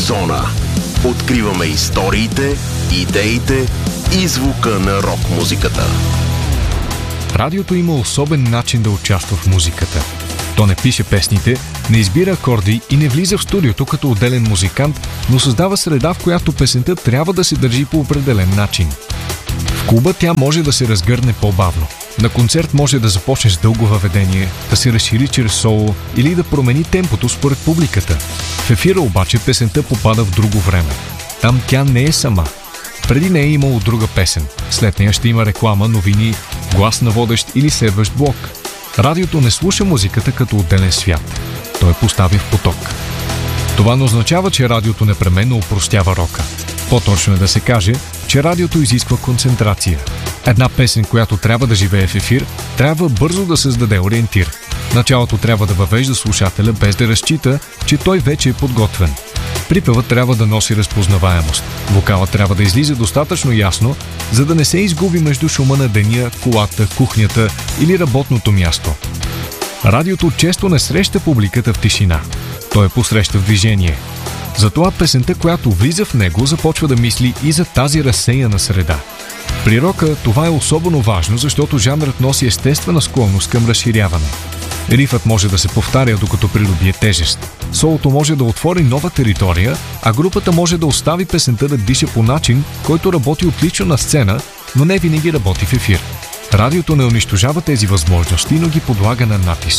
Зона. Откриваме историите, идеите и звука на рок-музиката. Радиото има особен начин да участва в музиката. То не пише песните, не избира акорди и не влиза в студиото като отделен музикант, но създава среда, в която песента трябва да се държи по определен начин. В клуба тя може да се разгърне по-бавно. На концерт може да започне с дълго въведение, да се разшири чрез соло или да промени темпото според публиката. В ефира обаче песента попада в друго време. Там тя не е сама. Преди нея е имало друга песен. След нея ще има реклама, новини, глас на водещ или следващ блок. Радиото не слуша музиката като отделен свят. Той поставя в поток. Това не означава, че радиото непременно опростява рока. По-точно е да се каже, че радиото изисква концентрация. Една песен, която трябва да живее в ефир, трябва бързо да създаде ориентир. Началото трябва да въвежда слушателя без да разчита, че той вече е подготвен. Припевът трябва да носи разпознаваемост. Вокалът трябва да излиза достатъчно ясно, за да не се изгуби между шума на деня, колата, кухнята или работното място. Радиото често не среща публиката в тишина. Той посреща в движение. Затова песента, която влиза в него, започва да мисли и за тази разсеяна среда. При рока това е особено важно, защото жанрът носи естествена склонност към разширяване. Рифът може да се повтаря, докато придобие тежест. Солото може да отвори нова територия, а групата може да остави песента да диша по начин, който работи отлично на сцена, но не винаги работи в ефир. Радиото не унищожава тези възможности, но ги подлага на натиск.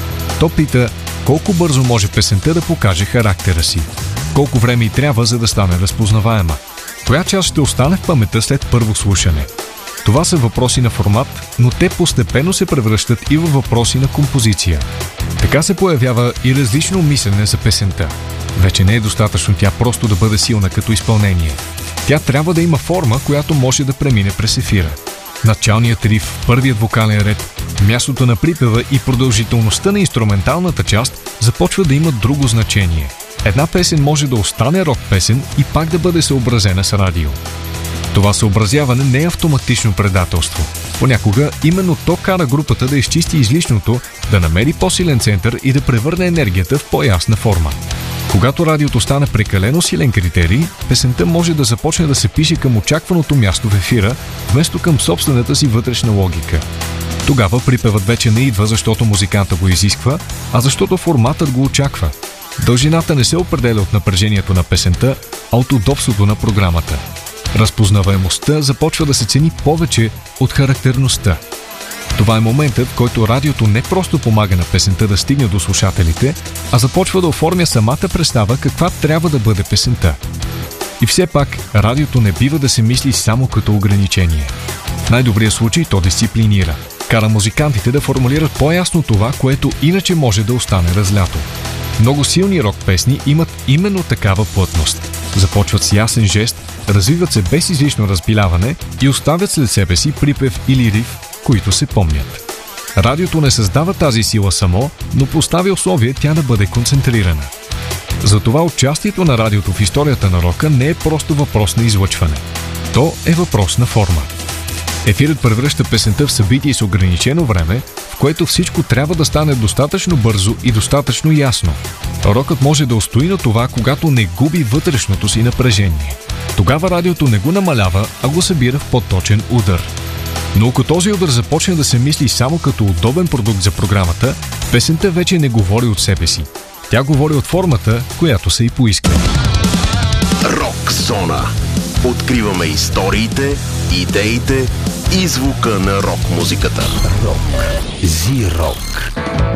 То пита колко бързо може песента да покаже характера си, колко време й трябва, за да стане разпознаваема, коя част ще остане в паметта след първо слушане. Това са въпроси на формат, но те постепенно се превръщат и във въпроси на композиция. Така се появява и различно мислене за песента. Вече не е достатъчно тя просто да бъде силна като изпълнение. Тя трябва да има форма, която може да премине през ефира. Началният риф, първият вокален ред, мястото на припева и продължителността на инструменталната част започва да имат друго значение. Една песен може да остане рок песен и пак да бъде съобразена с радио. Това съобразяване не е автоматично предателство. Понякога именно то кара групата да изчисти излишното, да намери по-силен център и да превърне енергията в по-ясна форма. Когато радиото стане прекалено силен критерий, песента може да започне да се пише към очакваното място в ефира, вместо към собствената си вътрешна логика. Тогава припевът вече не идва, защото музиканта го изисква, а защото форматът го очаква. Дължината не се определя от напрежението на песента, а от удобството на програмата. Разпознаваемостта започва да се цени повече от характерността. Това е моментът, в който радиото не просто помага на песента да стигне до слушателите, а започва да оформя самата представа каква трябва да бъде песента. И все пак, радиото не бива да се мисли само като ограничение. В най-добрия случай то дисциплинира. Кара музикантите да формулират по-ясно това, което иначе може да остане разлято. Много силни рок песни имат именно такава плътност. Започват с ясен жест, развиват се без излишно разпиляване и оставят след себе си припев или риф, които се помнят. Радиото не създава тази сила само, но поставя условие тя да бъде концентрирана. Затова участието на радиото в историята на рока не е просто въпрос на излъчване. То е въпрос на форма. Ефирът превръща песента в събитие с ограничено време, в което всичко трябва да стане достатъчно бързо и достатъчно ясно. Рокът може да устои на това, когато не губи вътрешното си напрежение. Тогава радиото не го намалява, а го събира в по-точен удар. Но ако този удар започне да се мисли само като удобен продукт за програмата, песента вече не говори от себе си. Тя говори от формата, която са и поискали. Рок зона. Откриваме историите, идеите и звука на рок-музиката. Рок. Зи-рок.